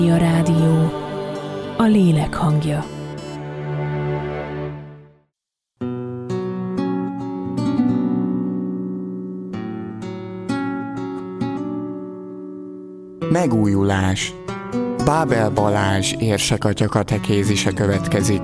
A rádió, a lélek hangja. Megújulás. Bábel Balázs érsekatya katekézise következik.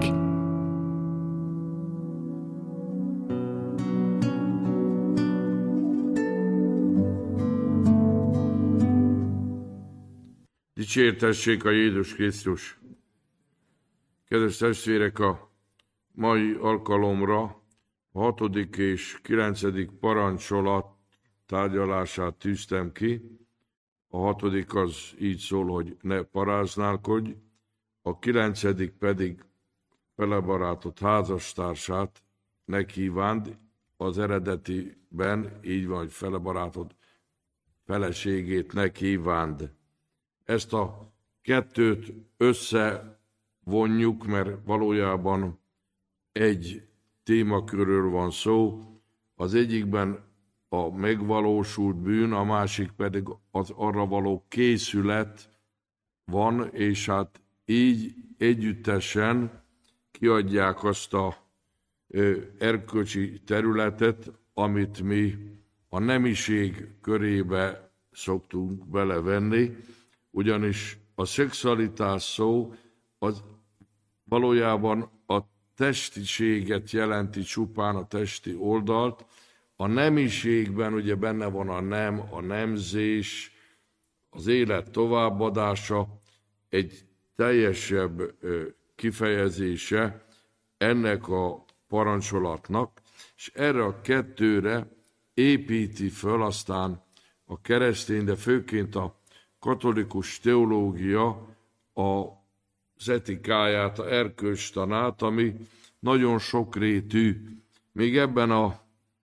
Dicsértessék a Jézus Krisztus! Kedves testvérek, a mai alkalomra a 6. és 9. parancsolat tárgyalását tűztem ki. A 6. az így szól, hogy ne paráználkodj, a 9. pedig felebarátott házastársát ne kívánd, az eredetiben így van, hogy felebarátott feleségét ne kívánd. Ezt a kettőt összevonjuk, mert valójában egy témakörről van szó. Az egyikben a megvalósult bűn, a másik pedig az arra való készület van, és hát így együttesen kiadják azt a erkölcsi területet, amit mi a nemiség körébe szoktunk belevenni, ugyanis a szexualitás szó az valójában a testiséget jelenti, csupán a testi oldalt. A nemiségben ugye benne van a nem, a nemzés, az élet továbbadása, egy teljesebb kifejezése ennek a parancsolatnak, és erre a kettőre építi föl aztán a keresztény, de főként a katolikus teológia az etikáját, a erkölcstanát, ami nagyon sokrétű. Még ebben a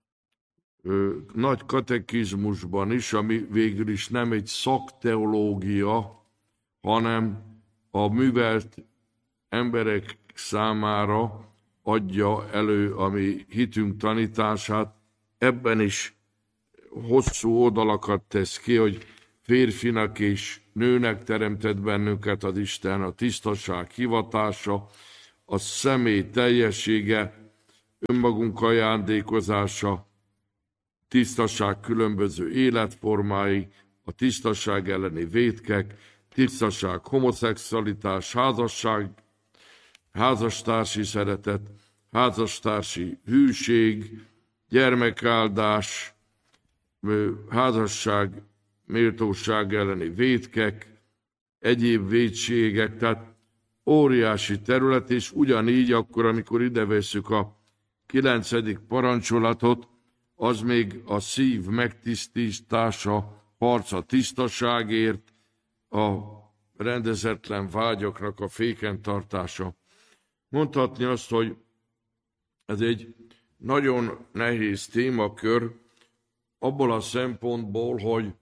nagy katekizmusban is, ami végül is nem egy szakteológia, hanem a művelt emberek számára adja elő a mi hitünk tanítását. Ebben is hosszú oldalakat tesz ki, hogy férfinak és nőnek teremtett bennünket az Isten, a tisztaság hivatása, a személy teljessége, önmagunk ajándékozása, tisztaság különböző életformái, a tisztaság elleni vétkek, tisztaság, homoszexualitás, házastársi szeretet, házastársi hűség, gyermekáldás, házasság, méltóság elleni vétkek, egyéb vétségek, tehát óriási terület, és ugyanígy akkor, amikor ide vesszük a 9. parancsolatot, az még a szív megtisztítása, harc a tisztaságért, a rendezetlen vágyaknak a féken tartása. Mondhatni azt, hogy ez egy nagyon nehéz témakör, abból a szempontból, hogy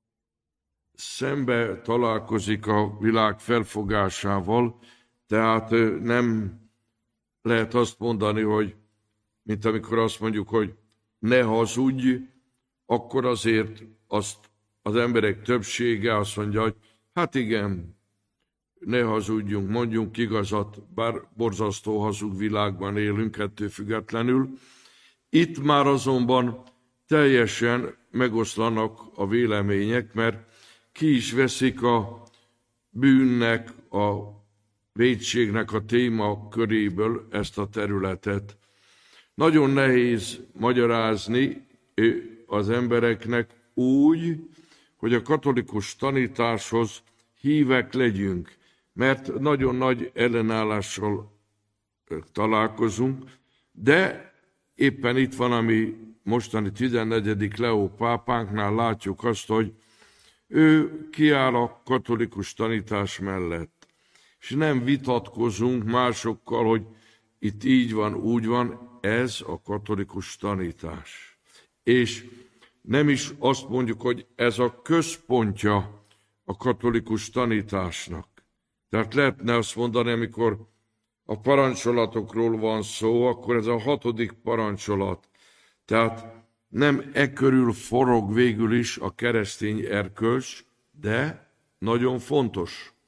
szembe találkozik a világ felfogásával, tehát nem lehet azt mondani, hogy mint amikor azt mondjuk, hogy ne hazudj, akkor azért azt az emberek többsége azt mondja, hogy hát igen, ne hazudjunk, mondjunk igazat, bár borzasztó hazug világban élünk, ettől függetlenül. Itt már azonban teljesen megoszlanak a vélemények, mert ki is veszik a bűnnek, a vétségnek a téma köréből ezt a területet. Nagyon nehéz magyarázni az embereknek úgy, hogy a katolikus tanításhoz hívek legyünk, mert nagyon nagy ellenállással találkozunk, de éppen itt van, ami mostani 14. Leó pápánknál látjuk azt, hogy ő kiáll a katolikus tanítás mellett, és nem vitatkozunk másokkal, hogy itt így van, úgy van, ez a katolikus tanítás. És nem is azt mondjuk, hogy ez a központja a katolikus tanításnak. Tehát lehetne azt mondani, amikor a parancsolatokról van szó, akkor ez a 6. parancsolat. Tehát nem e körül forog végül is a keresztény erkölcs, de nagyon fontos.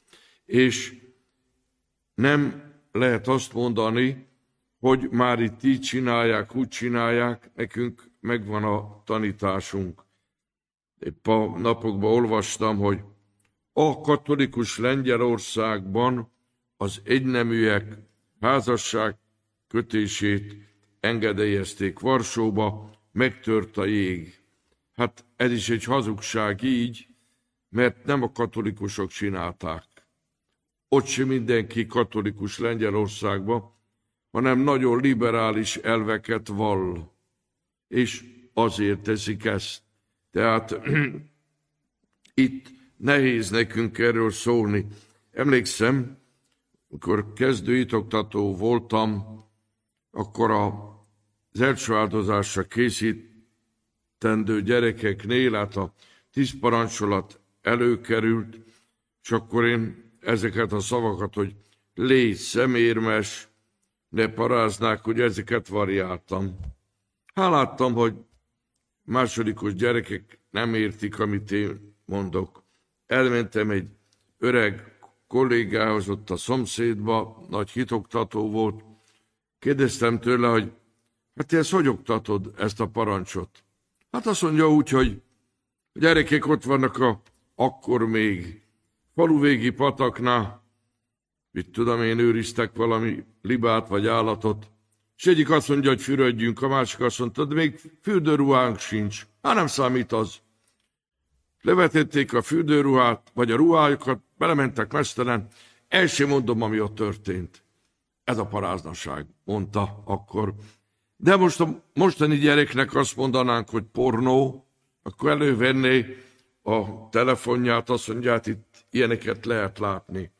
és nem lehet azt mondani, hogy már itt így csinálják, úgy csinálják, nekünk megvan a tanításunk. Épp a napokban olvastam, hogy a katolikus Lengyelországban az egyneműek házasság kötését engedélyezték Varsóba, megtört a jég. Hát ez is egy hazugság így, mert nem a katolikusok csinálták. Ott sem mindenki katolikus Lengyelországban, hanem nagyon liberális elveket vall. És azért teszik ezt. Tehát itt nehéz nekünk erről szólni. Emlékszem, amikor kezdő hitoktató voltam, akkor az első áldozásra készítendő gyerekeknél, hát a 10 parancsolat előkerült, és akkor én ezeket a szavakat, hogy légy szemérmes, ne paráznák, hogy ezeket variáltam. Hát láttam, hogy másodikos gyerekek nem értik, amit én mondok. Elmentem egy öreg kollégához ott a szomszédba, nagy hitoktató volt. Kérdeztem tőle, hogy hát te ezt hogy oktatod, ezt a parancsot? Hát azt mondja úgy, hogy a gyerekek ott vannak akkor még faluvégi pataknál, mit tudom én, őriztek valami libát vagy állatot, és egyik azt mondja, hogy fürödjünk, a másik azt mondta, de még fürdőruhánk sincs. Hát nem számít az. Levetették a fürdőruhát, vagy a ruhájukat, belementek mesztelen, el sem mondom, ami ott történt. Ez a paráznaság, mondta akkor. De most a mostani gyereknek azt mondanánk, hogy pornó, akkor elővenné a telefonját, azt mondja, hát itt ilyeneket lehet látni.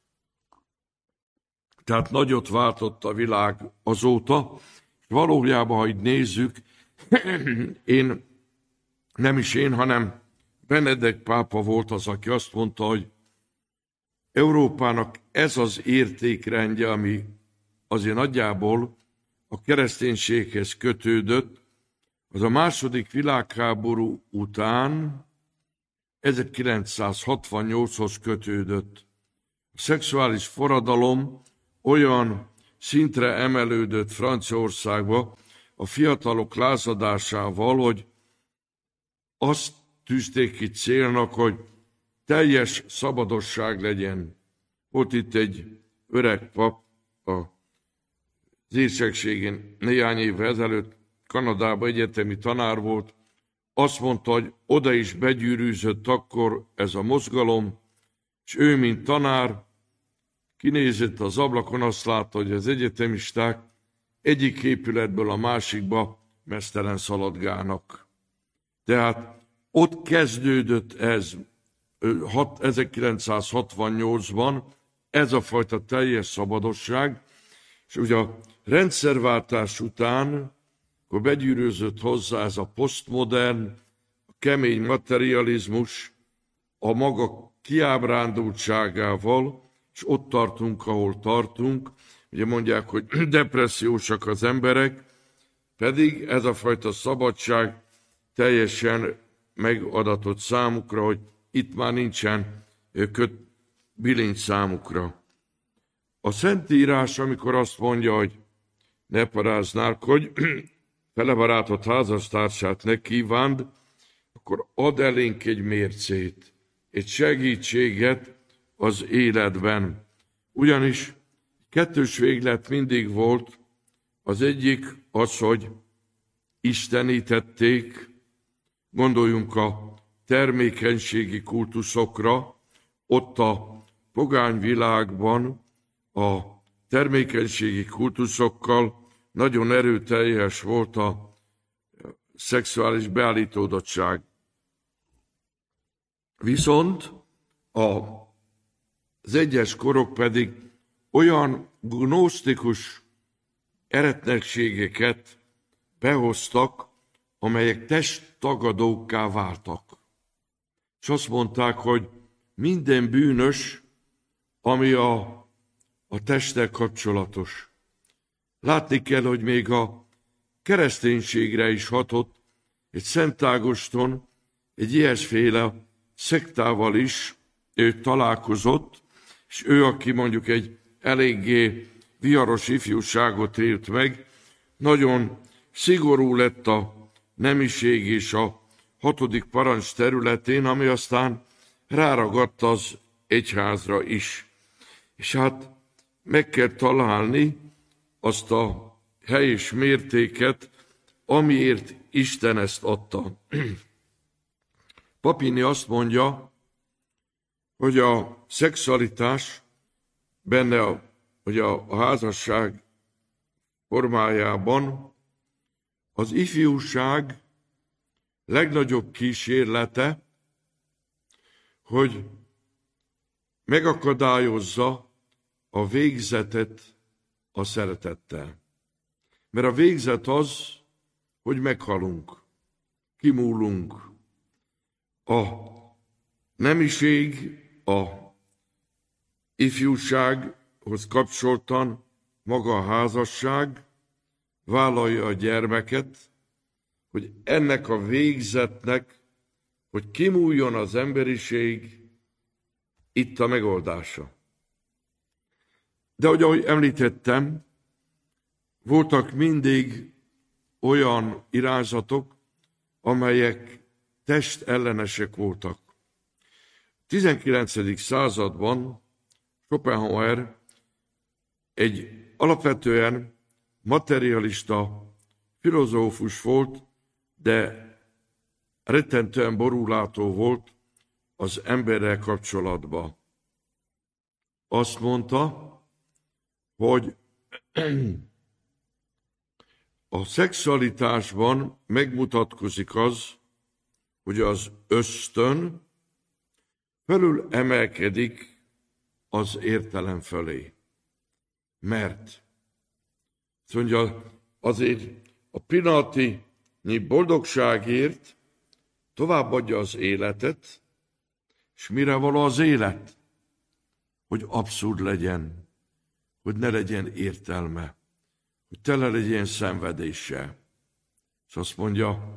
Tehát nagyot váltott a világ azóta, és valójában, ha így nézzük, nem is én, hanem Benedek pápa volt az, aki azt mondta, hogy Európának ez az értékrendje, ami azért nagyjából a kereszténységhez kötődött, az a második világháború után 1968-hoz kötődött. A szexuális forradalom olyan szintre emelődött Franciaországba a fiatalok lázadásával, hogy azt tűzték ki célnak, hogy teljes szabadosság legyen. Volt itt egy öreg pap az érsekségén néhány évvel ezelőtt, Kanadában egyetemi tanár volt, azt mondta, hogy oda is begyűrűzött akkor ez a mozgalom, és ő, mint tanár, kinézett az ablakon, azt látta, hogy az egyetemisták egyik épületből a másikba meztelen szaladgálnak. Tehát ott kezdődött ez 1968-ban, ez a fajta teljes szabadosság, és ugye a rendszerváltás után, akkor begyűrűzött hozzá ez a posztmodern, a kemény materializmus, a maga kiábrándultságával, és ott tartunk, ahol tartunk. Ugye mondják, hogy depressziósak az emberek, pedig ez a fajta szabadság teljesen megadatott számukra, hogy itt már nincsen bilincs számukra. A Szentírás, amikor azt mondja, hogy ne paráznák, hogy fele barátot házastársát ne kívánd, akkor ad elénk egy mércét, egy segítséget az életben. Ugyanis kettős véglet mindig volt, az egyik az, hogy istenítették, gondoljunk a termékenységi kultuszokra, ott a pogány világban a termékenységi kultuszokkal nagyon erőteljes volt a szexuális beállítódottság. Viszont az egyes korok pedig olyan gnosztikus eretnekségeket behoztak, amelyek testtagadókká váltak. És azt mondták, hogy minden bűnös, ami a testtel kapcsolatos. Látni kell, hogy még a kereszténységre is hatott, egy Szent Ágoston egy ilyesféle szektával is találkozott, és ő, aki mondjuk egy eléggé viharos ifjúságot élt meg, nagyon szigorú lett a nemiség és a 6. parancs területén, ami aztán ráragadt az egyházra is. És hát meg kell találni azt a helyes mértéket, amiért Isten ezt adta. Papini azt mondja, hogy a szexualitás benne, hogy a házasság formájában az ifjúság legnagyobb kísérlete, hogy megakadályozza a végzetet a szeretettel. Mert a végzet az, hogy meghalunk, kimúlunk. A nemiség, a ifjúsághoz kapcsoltan maga a házasság vállalja a gyermeket, hogy ennek a végzetnek, hogy kimúljon az emberiség, itt a megoldása. De ahogy említettem, voltak mindig olyan irányzatok, amelyek testellenesek voltak. 19. században Schopenhauer egy alapvetően materialista filozófus volt, de rettentően borúlátó volt az emberrel kapcsolatban. Azt mondta, hogy a szexualitásban megmutatkozik az, hogy az ösztön felül emelkedik az értelem fölé. Mert mondja, azért a pillanatnyi boldogságért továbbadja az életet, és mire való az élet? Hogy abszurd legyen, hogy ne legyen értelme, hogy tele legyen szenvedéssel. És azt mondja,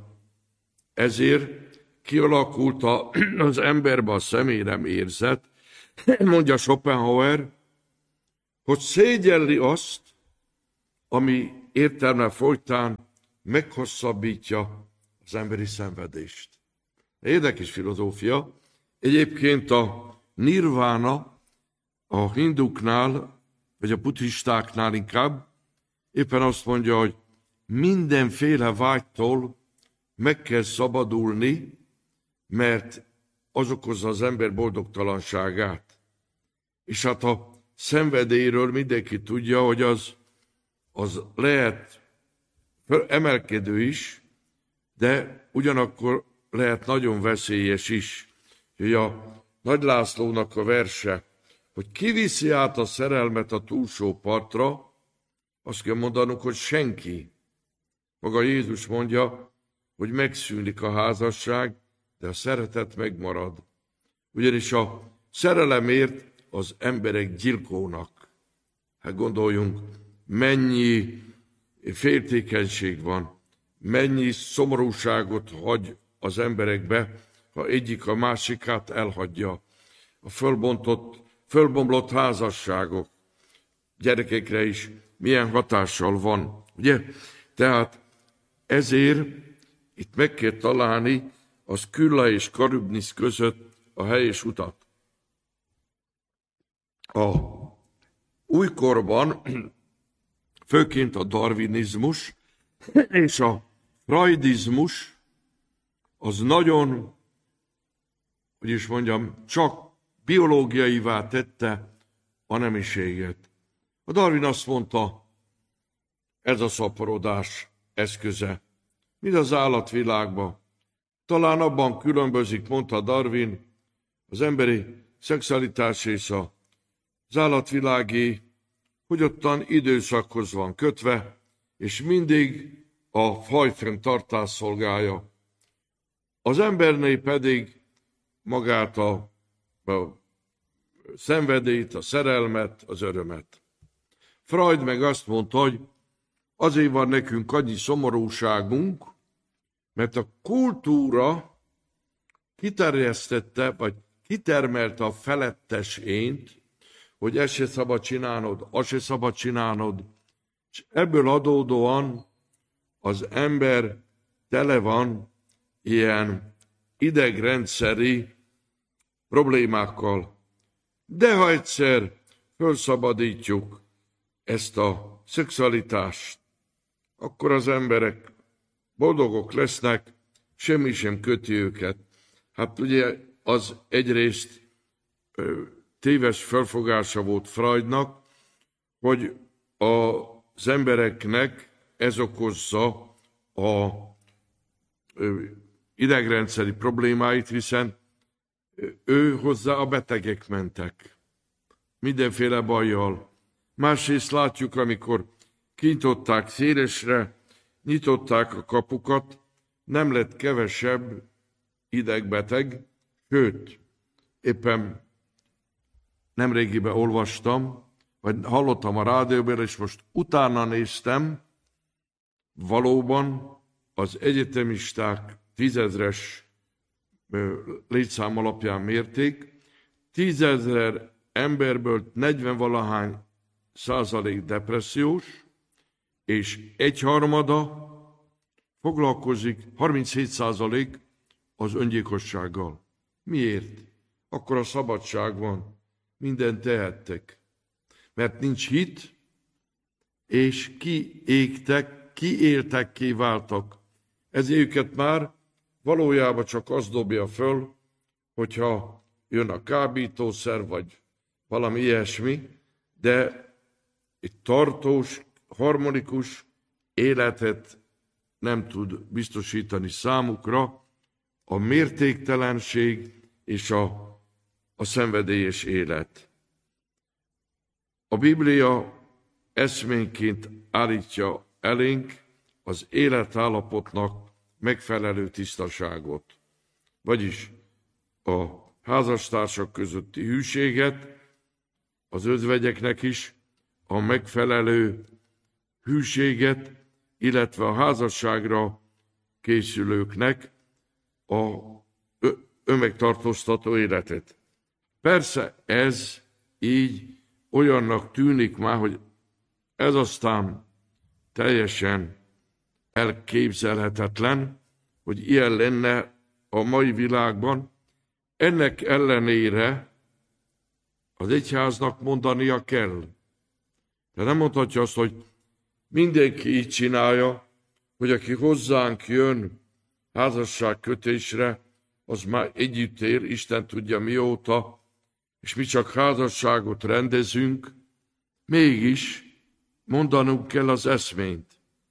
ezért kialakult az emberbe a szemérem érzet, mondja Schopenhauer, hogy szégyelli azt, ami értelme folytán meghosszabbítja az emberi szenvedést. Érdekes filozófia. Egyébként a nirvána a hinduknál, vagy a buddhistáknál inkább éppen azt mondja, hogy mindenféle vágytól meg kell szabadulni, mert az okozza az ember boldogtalanságát. És hát a szenvedélyről mindenki tudja, hogy az lehet emelkedő is, de ugyanakkor lehet nagyon veszélyes is. Hogy a Nagy Lászlónak a verse, hogy kiviszi át a szerelmet a túlsó partra, azt kell mondanunk, hogy senki. Maga Jézus mondja, hogy megszűnik a házasság, de a szeretet megmarad. Ugyanis a szerelemért az emberek gyilkolnak. Hát gondoljunk, mennyi féltékenység van, mennyi szomorúságot hagy az emberekbe, ha egyik a másikát elhagyja. A fölbomlott házasságok gyerekekre is milyen hatással van, ugye? Tehát ezért itt meg kell találni a Skylla és Charybdis között a helyes utat. A újkorban főként a darwinizmus és a freudizmus az nagyon, hogy is mondjam, csak biológiaivá tette a nemiséget. A Darwin azt mondta, ez a szaporodás eszköze, mint az állatvilágban. Talán abban különbözik, mondta Darwin, az emberi szexualitás és az állatvilágé, hogy ottan időszakhoz van kötve, és mindig a fajfenntartás szolgálja. Az embernél pedig magát a szenvedélyt, a szerelmet, az örömet. Freud meg azt mondta, hogy azért van nekünk annyi szomorúságunk, mert a kultúra kiterjesztette, vagy kitermelte a felettes ént, hogy ezt se szabad csinálnod, azt se szabad csinálnod. És ebből adódóan az ember tele van ilyen idegrendszeri problémákkal. De ha egyszer felszabadítjuk ezt a szexualitást, akkor az emberek boldogok lesznek, semmi sem köti őket. Hát ugye az egyrészt téves felfogása volt Freudnak, hogy az embereknek ez okozza a idegrendszeri problémáit, hiszen ő hozzá a betegek mentek. Mindenféle bajjal. Másrészt látjuk, amikor kinyitották szélesre, nyitották a kapukat, nem lett kevesebb idegbeteg, sőt, éppen nemrégiben olvastam, vagy hallottam a rádióban, és most utána néztem, valóban az egyetemisták 10.000-es létszám alapján mérték, 10.000 emberből 40-valahány% depressziós, és 1/3 foglalkozik, 37% az öngyilkossággal. Miért? Akkor a szabadság van. Mindent tehettek. Mert nincs hit, és kiéltekké váltak. Ezért őket már valójában csak az dobja föl, hogyha jön a kábítószer, vagy valami ilyesmi, de egy tartós, harmonikus életet nem tud biztosítani számukra a mértéktelenség és a szenvedélyes élet. A Biblia eszményként állítja elénk az életállapotnak megfelelő tisztaságot, vagyis a házastársak közötti hűséget, az özvegyeknek is a megfelelő hűséget, illetve a házasságra készülőknek a önmegtartóztató életet. Persze ez így olyannak tűnik már, hogy ez aztán teljesen elképzelhetetlen, hogy ilyen lenne a mai világban. Ennek ellenére az egyháznak mondania kell. De nem mondhatja azt, hogy mindenki így csinálja, hogy aki hozzánk jön házasságkötésre, az már együtt él, Isten tudja mióta, és mi csak házasságot rendezünk, mégis mondanunk kell az eszményt.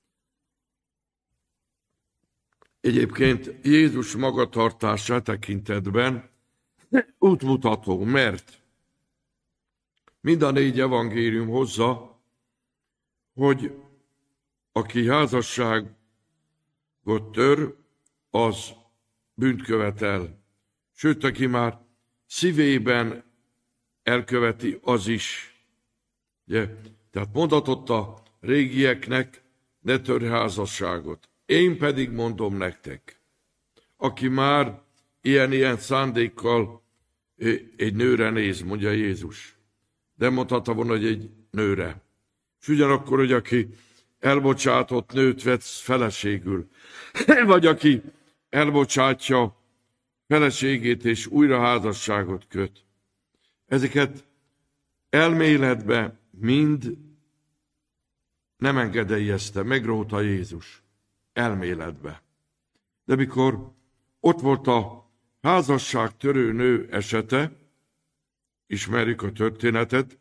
Egyébként Jézus magatartása tekintetben útmutató, mert mind a 4 evangélium hozza, hogy aki házasságot tör, az bűnt követel. Sőt, aki már szívében elköveti, az is. Ugye? Tehát mondatott a régieknek, ne törj házasságot. Én pedig mondom nektek, aki már ilyen szándékkal egy nőre néz, mondja Jézus. De mondhatta volna, hogy egy nőre. És ugyanakkor, hogy aki elbocsátott nőt vesz feleségül, vagy aki elbocsátja feleségét és újra házasságot köt. Ezeket elméletben mind nem engedélyezte, megróta Jézus. Elméletbe. De mikor ott volt a házasságtörő nő esete, ismerjük a történetet,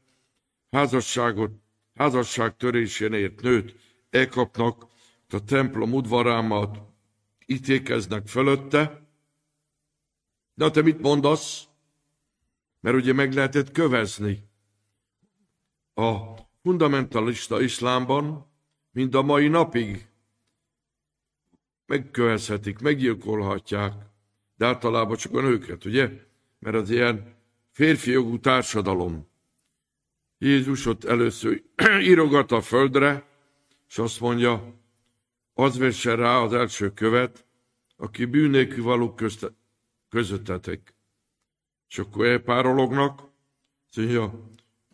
házasságtörésénért nőt elkapnak, a templom udvarámat ítélkeznek fölötte. De te mit mondasz? Mert ugye meg lehetett kövezni. A fundamentalista iszlámban mind a mai napig megkövezhetik, meggyilkolhatják, de általában csak a nőket, ugye? Mert az ilyen férfi jogú társadalom. Jézus ott először írogat a földre, és azt mondja, az vesse rá az első követ, aki bűn nélkül való közöttetek. És akkor elpárolognak, azt mondja,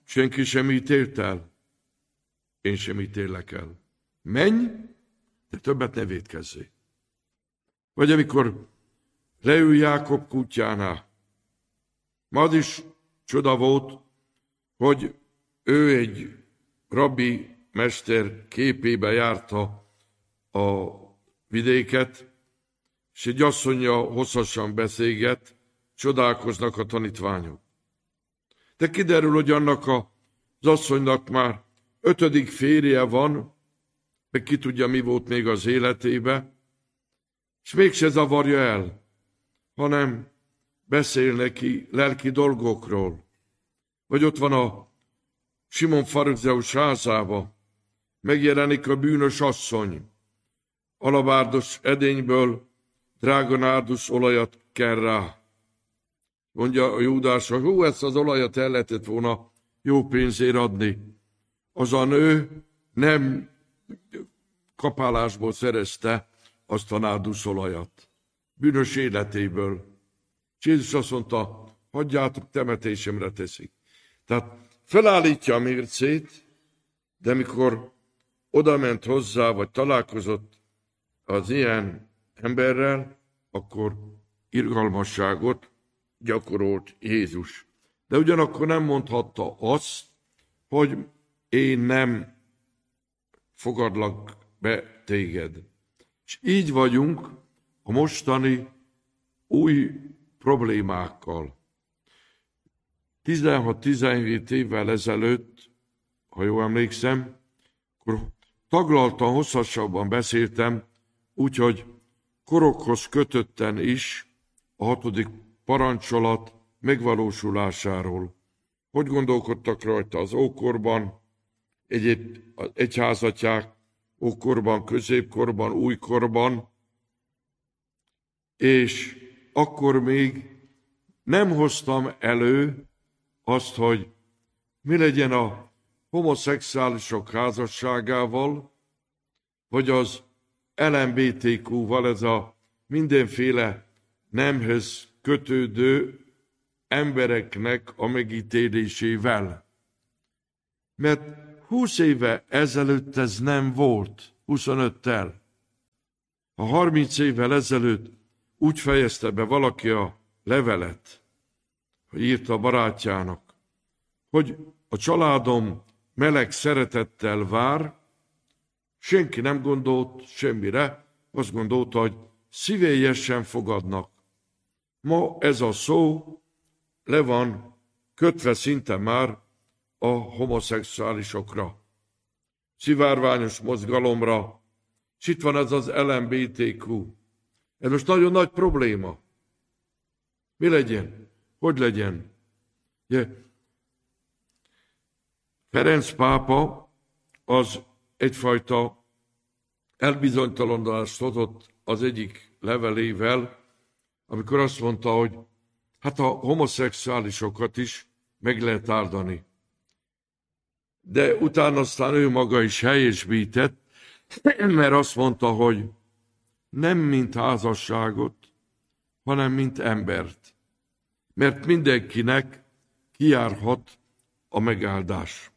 senki sem ítélt el, én sem ítélek el. Menj, de többet ne vétkezzél. Vagy amikor leül Jákob kutyánál. Ma az is csoda volt, hogy ő egy rabbi mester képébe járta a vidéket, és egy asszonnyal hosszasan beszélget, csodálkoznak a tanítványok. De kiderül, hogy annak az asszonynak már 5. férje van, meg ki tudja, mi volt még az életébe, és mégse zavarja el, hanem beszél neki lelki dolgokról. Vagy ott van a Simon farizeus házába, megjelenik a bűnös asszony, alabárdos edényből drága nárdus olajat kell rá. Mondja a Júdás, hogy ezt az olajat el lehetett volna jó pénzért adni. Az a nő nem kapálásból szerezte azt a nárdus olajat. Bűnös életéből. És Jézus azt mondta, hagyjátok, temetésemre teszik. Tehát felállítja a mércét, de mikor odament hozzá, vagy találkozott az ilyen emberrel, akkor irgalmasságot gyakorolt Jézus. De ugyanakkor nem mondhatta azt, hogy én nem fogadlak be téged. És így vagyunk a mostani új problémákkal. 16-17 évvel ezelőtt, ha jól emlékszem, akkor taglaltan, hosszasabban beszéltem, úgyhogy korokhoz kötötten is a 6. parancsolat megvalósulásáról. Hogy gondolkodtak rajta az ókorban, egyházatják ókorban, középkorban, újkorban, és akkor még nem hoztam elő azt, hogy mi legyen a homoszexuálisok házasságával, vagy az LMBTQ-val, ez a mindenféle nemhez kötődő embereknek a megítélésével. Mert 20 éve ezelőtt ez nem volt, 25-tel. A 30 évvel ezelőtt úgy fejezte be valaki a levelet, hogy írta a barátjának, hogy a családom meleg szeretettel vár, senki nem gondolt semmire, azt gondolta, hogy szívélyesen fogadnak. Ma ez a szó le van kötve szinte már a homoszexuálisokra, szivárványos mozgalomra, és itt van ez az LMBTQ. Ez most nagyon nagy probléma. Mi legyen? Hogy legyen? Ugye, Ferenc pápa az egyfajta elbizonytalanodást hozott az egyik levelével, amikor azt mondta, hogy hát a homoszexuálisokat is meg lehet áldani. De utána aztán ő maga is helyesbített, mert azt mondta, hogy nem mint házasságot, hanem mint embert. Mert mindenkinek kijárhat a megáldás.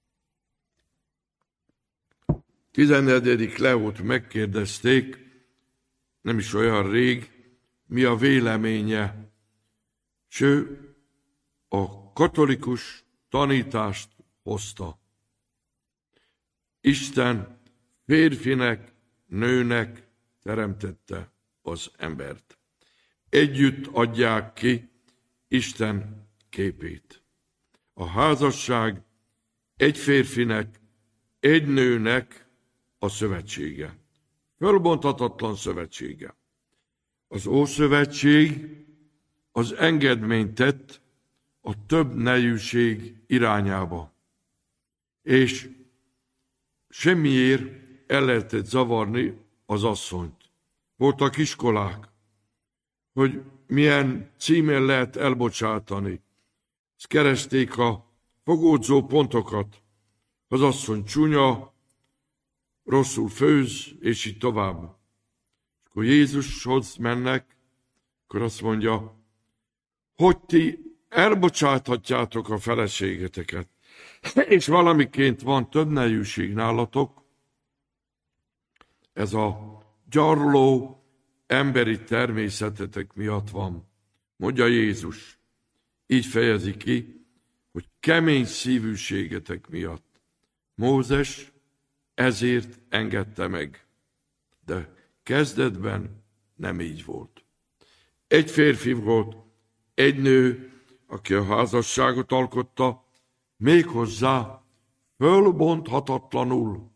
14. Leót megkérdezték, nem is olyan rég, mi a véleménye. És ő a katolikus tanítást hozta. Isten férfinek, nőnek teremtette az embert. Együtt adják ki Isten képét. A házasság egy férfinek, egy nőnek a szövetsége. Fölbonthatatlan szövetsége. Az Ószövetség az engedményt tett a több nejűség irányába. És semmiért el lehetett zavarni az asszonyt. Voltak iskolák, hogy milyen címen lehet elbocsátani. Ezt keresték a fogódzó pontokat. Az asszony csúnya, rosszul főz, és így tovább. És akkor Jézushoz mennek, akkor azt mondja, hogy ti elbocsáthatjátok a feleségeteket. és valamiként van több nejűség nálatok, ez a gyarló emberi természetetek miatt van, mondja Jézus. Így fejezi ki, hogy kemény szívűségetek miatt. Mózes ezért engedte meg, de kezdetben nem így volt. Egy férfi volt, egy nő, aki a házasságot alkotta, méghozzá fölbonthatatlanul.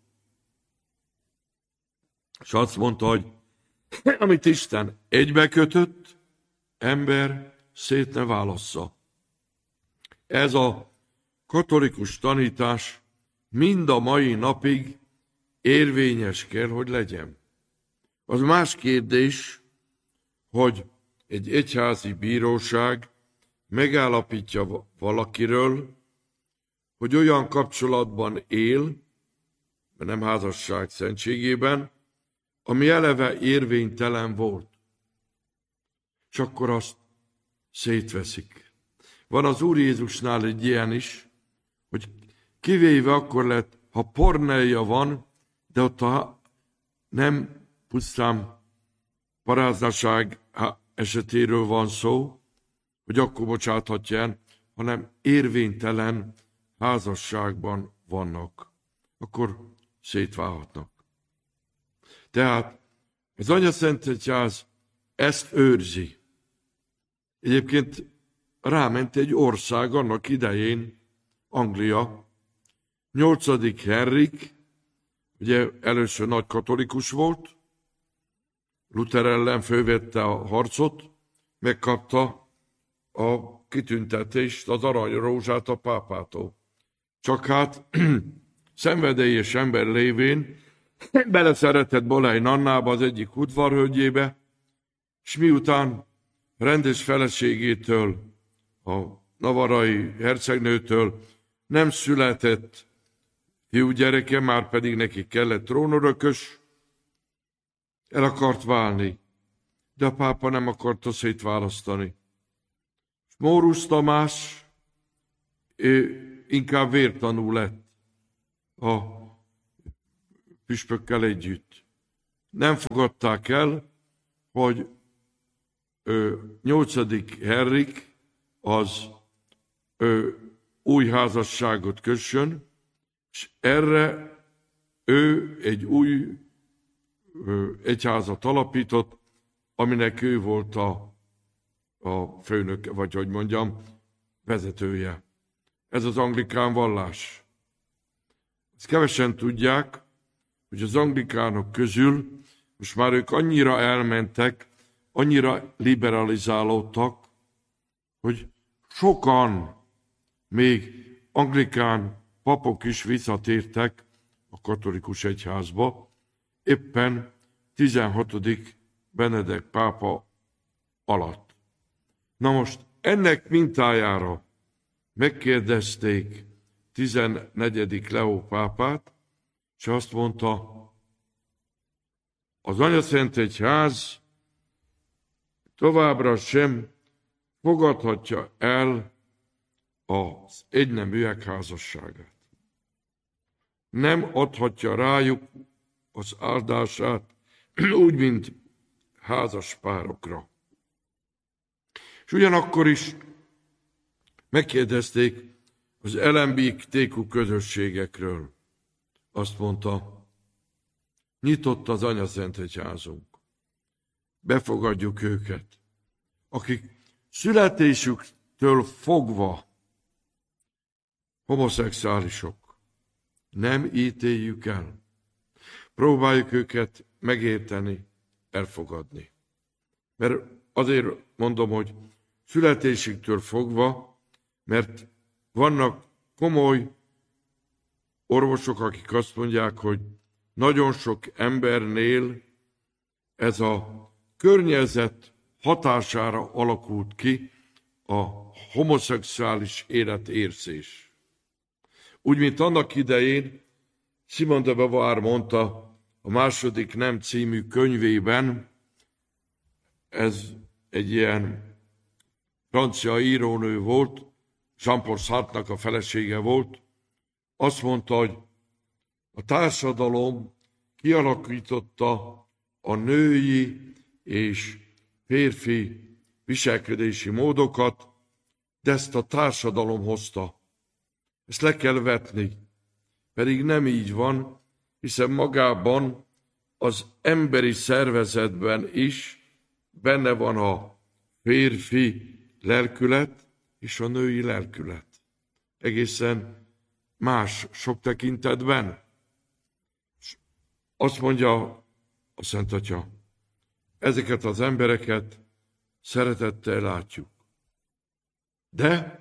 És azt mondta, hogy amit Isten egybekötött, ember szét ne válassza. Ez a katolikus tanítás mind a mai napig érvényes kell, hogy legyen. Az más kérdés, hogy egy egyházi bíróság megállapítja valakiről, hogy olyan kapcsolatban él, mert nem házasság szentségében, ami eleve érvénytelen volt. És akkor azt szétveszik. Van az Úr Jézusnál egy ilyen is, hogy kivéve akkor lett, ha porneia van, de ott nem pusztán paráznaság esetéről van szó, hogy akkor bocsáthatja el, hanem érvénytelen házasságban vannak. Akkor szétválhatnak. Tehát az Anyaszentegyház ezt őrzi. Egyébként ráment egy ország annak idején, Anglia, 8. Henrik, ugye először nagy katolikus volt, Luther ellen fölvette a harcot, megkapta a kitüntetést, az aranyrózsát a pápától. Csak hát szenvedélyes ember lévén beleszeretett Boleyn Annába, az egyik udvarhölgyébe, és miután rendes feleségétől, a navarai hercegnőtől nem született fiúgyereke, már pedig neki kellett trónörökös, el akart válni, de a pápa nem akarta szétválasztani. Mórusz Tamás inkább vértanú lett a püspökkel együtt. Nem fogadták el, hogy 8. Henrik az új házasságot kössön, és erre ő egy új egyházat alapított, aminek ő volt a főnök, vagy hogy mondjam, vezetője. Ez az anglikán vallás. Ezt kevesen tudják, hogy az anglikánok közül most már ők annyira elmentek, annyira liberalizálódtak, hogy sokan, még anglikán papok is visszatértek a katolikus egyházba, éppen 16. Benedek pápa alatt. Na most ennek mintájára megkérdezték 14. Leó pápát, és azt mondta, az Anyaszentegyház továbbra sem fogadhatja el az egyneműek házasságát. Nem adhatja rájuk az áldását úgy, mint házas párokra. És ugyanakkor is megkérdezték az LMBTQ közösségekről. Azt mondta, nyitott az Anyaszentegyházunk. Befogadjuk őket, akik születésüktől fogva homoszexuálisok. Nem ítéljük el. Próbáljuk őket megérteni, elfogadni. Mert azért mondom, hogy születésüktől fogva, mert vannak komoly orvosok, akik azt mondják, hogy nagyon sok embernél ez a környezet hatására alakult ki a homoszexuális életérzés. Úgy, mint annak idején Simone de Beauvoir mondta a Második Nem című könyvében, ez egy ilyen francia írónő volt, Jean-Paul Sartre-nak a felesége volt, azt mondta, hogy a társadalom kialakította a női és férfi viselkedési módokat, de ezt a társadalom hozta. Ezt le kell vetni. Pedig nem így van, hiszen magában az emberi szervezetben is benne van a férfi lelkület és a női lelkület. Egészen más sok tekintetben. Azt mondja a Szent Atya, ezeket az embereket szeretettel látjuk. De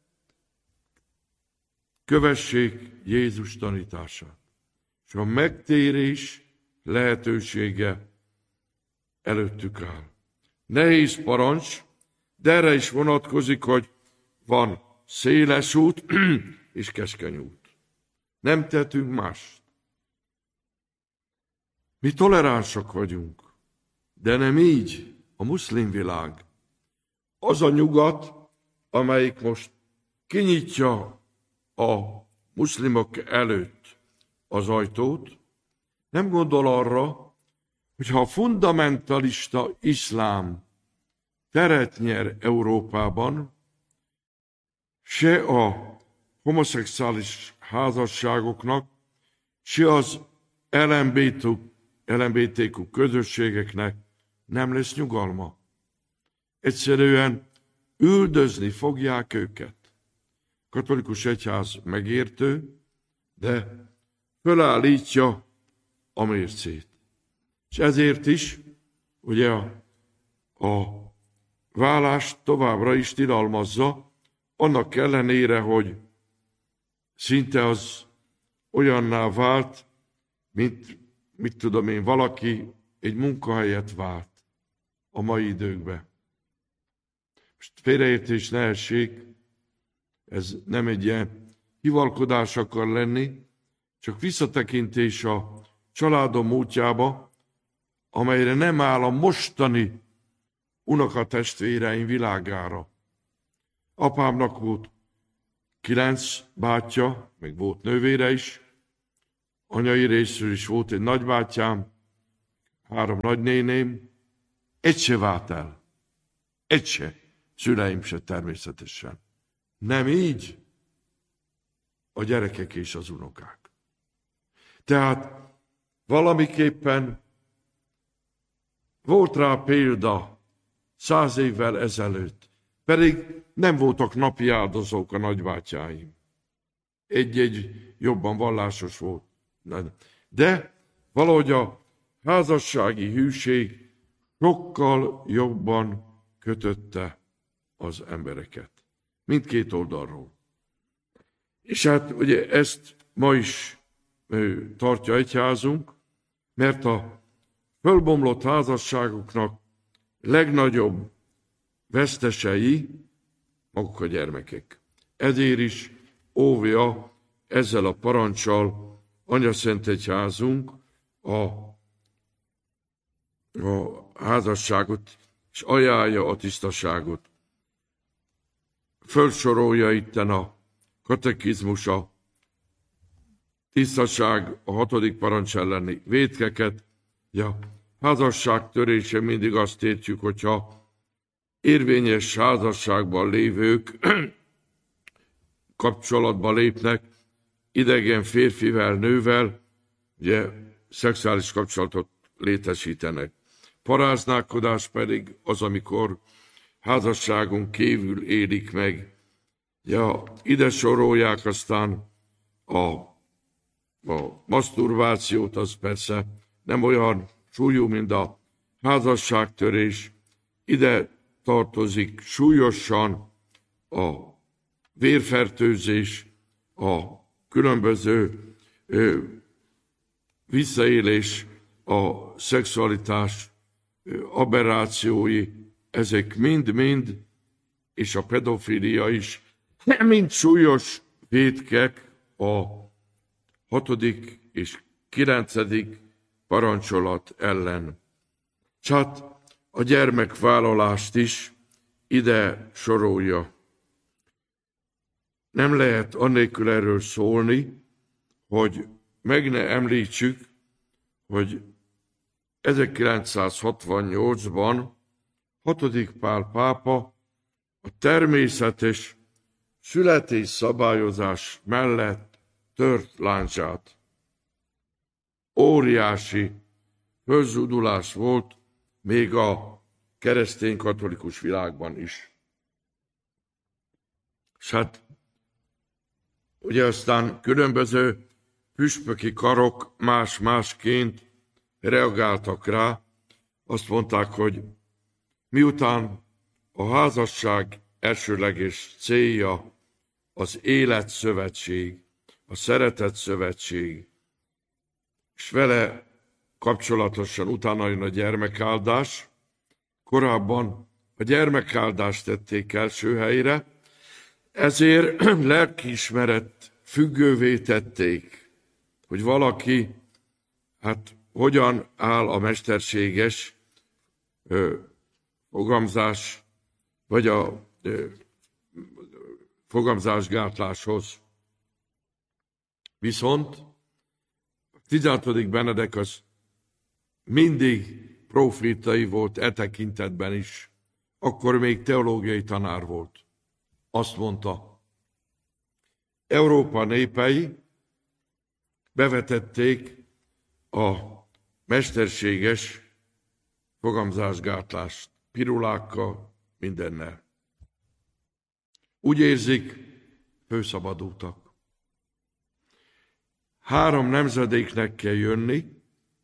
kövessék Jézus tanítását. És a megtérés lehetősége előttük áll. Nehéz parancs, de erre is vonatkozik, hogy van széles út és keskeny út. Nem tettünk mást. Mi toleránsak vagyunk, de nem így a muszlim világ. Az a nyugat, amelyik most kinyitja a muszlimok előtt az ajtót, nem gondol arra, hogy ha a fundamentalista iszlám teret nyer Európában, se a homoszexuális házasságoknak, se az LMBTQ közösségeknek nem lesz nyugalma. Egyszerűen üldözni fogják őket. Katolikus egyház megértő, de fölállítja a mércét. És ezért is, ugye a vállást továbbra is tilalmazza, annak ellenére, hogy szinte az olyanná vált, mint, mit tudom én, valaki egy munkahelyet vált a mai időkben. Most félreértés ne essék, ez nem egy ilyen hivalkodás akar lenni, csak visszatekintés a családom múltjába, amelyre nem áll a mostani unokatestvéreim világára. Apámnak volt 9 bátyja, meg volt nővére is, anyai részről is volt egy nagybátyám, 3 nagynéném, egy se vált el. Egy se. Szüleim se természetesen. Nem így a gyerekek és az unokák. Tehát valamiképpen volt rá példa 100 évvel ezelőtt, pedig nem voltak napi áldozók a nagybátyáim. Egy-egy jobban vallásos volt. De valahogy a házassági hűség sokkal jobban kötötte az embereket. Mindkét oldalról. És hát ugye ezt ma is tartja egyházunk, mert a fölbomlott házasságoknak legnagyobb vesztesei maguk a gyermekek. Ezért is óvja ezzel a parancsal Anyaszentegyházunk a házasságot, és ajánlja a tisztaságot. Fölsorolja itten a katekizmus a tisztaság, a 6. parancs elleni vétkeket. Ja, házasság törése mindig azt értjük, hogyha érvényes házasságban lévők kapcsolatba lépnek idegen férfivel, nővel, ugye szexuális kapcsolatot létesítenek. Paráználkodás pedig az, amikor házasságon kívül élik meg. Ja, ide sorolják aztán a maszturbációt, az persze nem olyan súlyú, mint a házasságtörés. Ide tartozik súlyosan a vérfertőzés, a különböző visszaélés, a szexualitás aberrációi, ezek mind-mind, és a pedofilia is, mind súlyos vétkek a 6. és 9. parancsolat ellen. Csak a gyermekvállalást is ide sorolja. Nem lehet annélkül erről szólni, hogy meg ne említsük, hogy 1968-ban 6. Pál pápa a természetes születésszabályozás mellett tört láncsát. Óriási fölzúdulás volt még a keresztény katolikus világban is. És hát ugye aztán különböző püspöki karok más-másként reagáltak rá, azt mondták, hogy miután a házasság elsőleges célja az életszövetség, a szeretetszövetség, és vele kapcsolatosan utána jön a gyermekáldás. Korábban a gyermekáldást tették első helyre, ezért lelkiismeret függővé tették, hogy valaki hogyan áll a mesterséges fogamzás, vagy a fogamzásgátláshoz. Viszont a 16. Benedek az mindig profétai volt e tekintetben is. Akkor még teológiai tanár volt. Azt mondta, Európa népei bevetették a mesterséges fogamzásgátlást, pirulákkal, mindennel. Úgy érzik, fölszabadultak. 3 nemzedéknek kell jönni,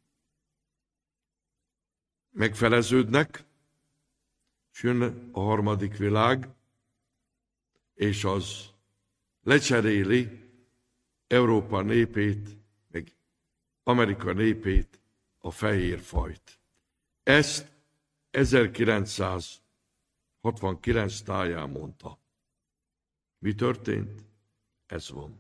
megfeleződnek, és jön a 3. világ, és az lecseréli Európa népét, meg Amerika népét, a fehér fajt. Ezt 1969 táján mondta. Mi történt? Ez van.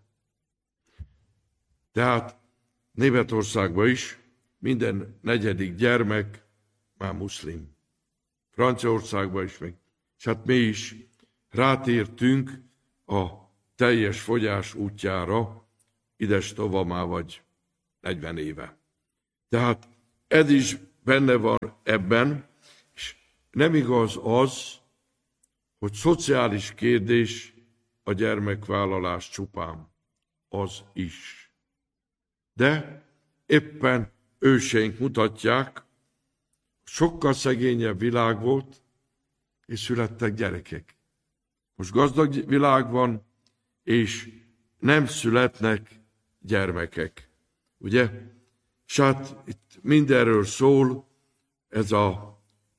Tehát Németországban is minden 4. gyermek már muszlim. Franciaországban is meg. És hát mi is rátértünk a teljes fogyás útjára, ides-tova már vagy 40 éve. Tehát ez is benne van ebben, és nem igaz az, hogy szociális kérdés a gyermekvállalás csupán. Az is. De éppen őseink mutatják, sokkal szegényebb világ volt, és születtek gyerekek. Most gazdag világ van, és nem születnek gyermekek. Ugye? És hát itt mindenről szól ez a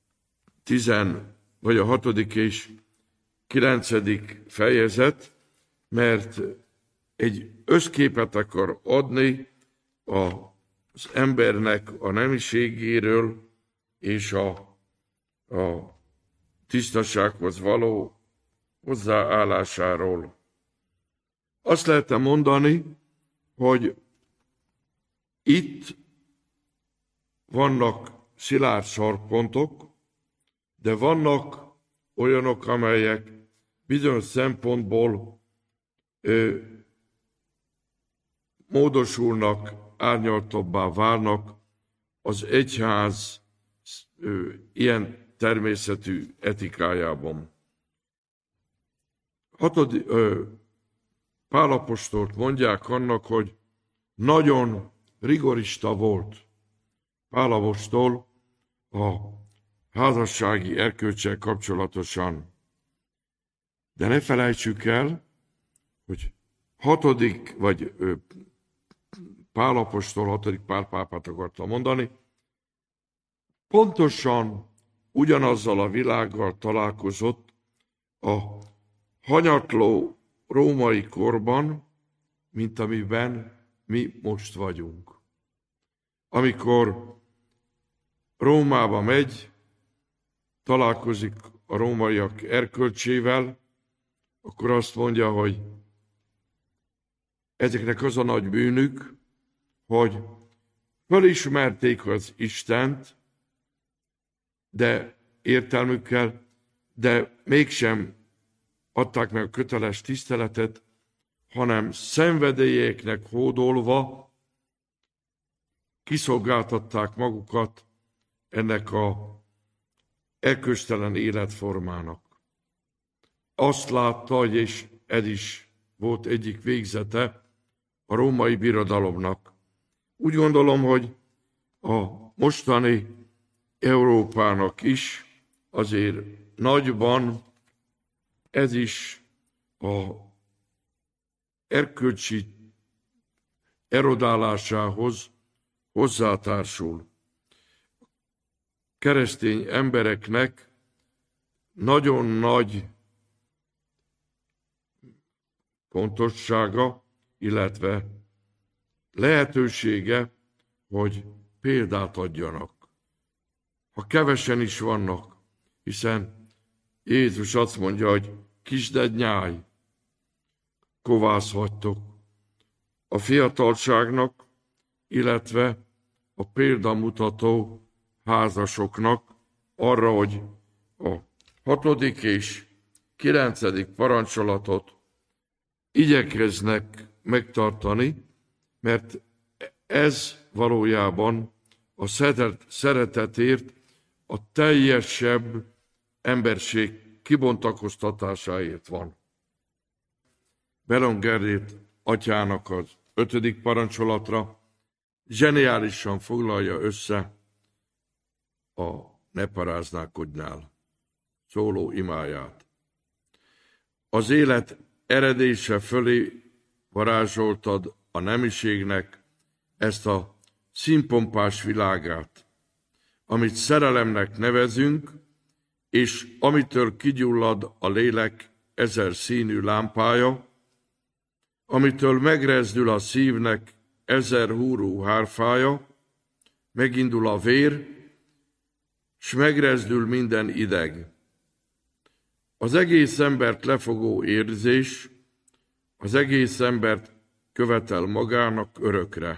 6. és 9. fejezet, mert egy összképet akar adni az embernek a nemiségéről és a tisztasághoz való hozzáállásáról. Azt lehet mondani, hogy itt vannak szilárd sarkpontok, de vannak olyanok, amelyek bizonyos szempontból módosulnak, árnyaltabbá válnak az egyház ilyen természetű etikájában. Pál apostolt mondják annak, hogy nagyon rigorista volt Pál apostol a házassági erkölccsel kapcsolatosan. De ne felejtsük el, hogy Pál apostol 6. Pál pápát akarta mondani, pontosan ugyanazzal a világgal találkozott a hanyatló római korban, mint amiben mi most vagyunk. Amikor Rómába megy, találkozik a rómaiak erkölcsével, akkor azt mondja, hogy ezeknek az a nagy bűnük, hogy felismerték az Istent, de értelmükkel, de mégsem adták meg a köteles tiszteletet, hanem szenvedélyeknek hódolva kiszolgáltatták magukat ennek a erkölcstelen életformának. Azt látta, és ez is volt egyik végzete a római birodalomnak. Úgy gondolom, hogy a mostani Európának is azért nagyban ez is a erkölcsi erodálásához hozzátársul. Keresztény embereknek nagyon nagy fontossága, illetve lehetősége, hogy példát adjanak. Ha kevesen is vannak, hiszen Jézus azt mondja, hogy kisded nyáj, kovász vagytok a fiatalságnak, illetve a példamutató házasoknak arra, hogy a 6. és 9. parancsolatot igyekeznek megtartani, mert ez valójában a szeretetért a teljesebb emberség kibontakoztatásáért van. Berengeri atyának az 5. parancsolatra zseniálisan foglalja össze a ne paráználkodjál szóló imáját. Az élet eredése fölé varázsoltad a nemiségnek ezt a színpompás világát, amit szerelemnek nevezünk, és amitől kigyullad a lélek 1000 színű lámpája, amitől megrezdül a szívnek 1000 húrú hárfája, megindul a vér, s megrezdül minden ideg. Az egész embert lefogó érzés, az egész embert követel magának örökre.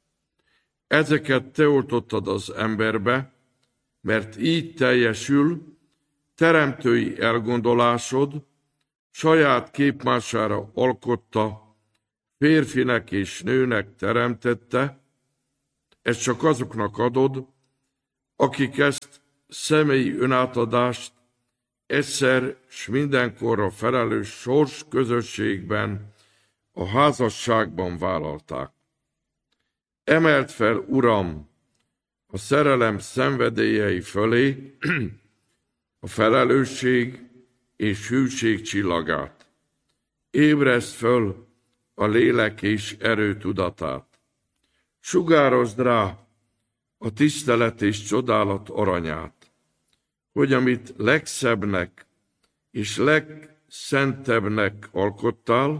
Ezeket te oltottad az emberbe, mert így teljesül teremtői elgondolásod, saját képmására alkotta, férfinek és nőnek teremtette, ezt csak azoknak adod, akik ezt személyi önátadást egyszer s mindenkorra felelős sors közösségben, a házasságban vállalták. Emeld fel, Uram, a szerelem szenvedélyei fölé a felelősség és hűség csillagát. Ébreszd föl a lélek és erő tudatát. Sugározd rá a tisztelet és csodálat aranyát, hogy amit legszebbnek és legszentebbnek alkottál,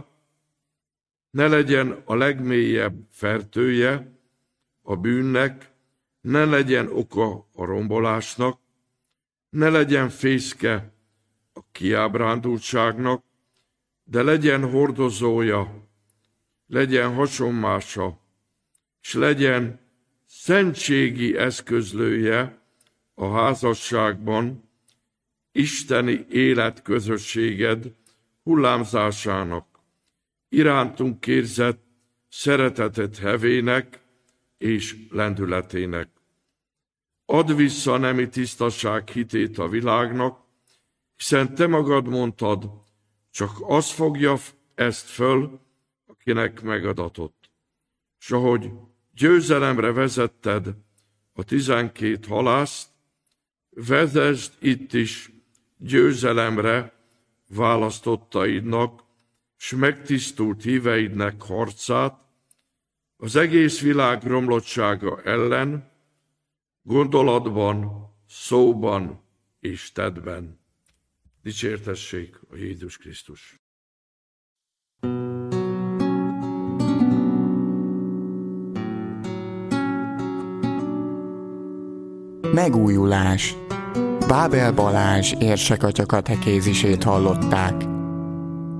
ne legyen a legmélyebb fertője a bűnnek, ne legyen oka a rombolásnak, ne legyen fészke a kiábrándultságnak, de legyen hordozója, legyen hasonmása, s legyen szentségi eszközlője a házasságban, isteni életközösséged hullámzásának, irántunk érzett szeretetet hevének és lendületének. Add vissza a nemi tisztaság hitét a világnak, hiszen te magad mondtad, csak az fogja ezt föl, akinek megadatott. S ahogy győzelemre vezetted a 12 halászt, vezesd itt is győzelemre választottaidnak, s megtisztult híveidnek harcát, az egész világ romlottsága ellen, gondolatban, szóban és tettben. Dicsértessék a Jézus Krisztus! Megújulás. Bábel Balázs érsekatya katekézisét hallották.